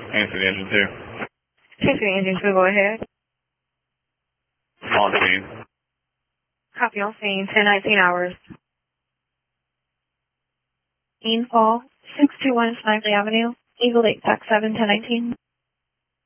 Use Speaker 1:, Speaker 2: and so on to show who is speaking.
Speaker 1: Answer the engine 2.
Speaker 2: Answer the engine 2, go ahead.
Speaker 1: On scene.
Speaker 2: Copy on scene, 10:19 hours. Call 621 Snipely Avenue, Eagle 8 Tax 7, 1019.